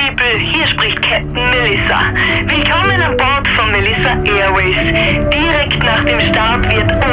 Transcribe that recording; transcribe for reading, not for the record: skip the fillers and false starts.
People, hier spricht Captain Melissa. Willkommen an Bord von Melissa Airways. Direkt nach dem Start wird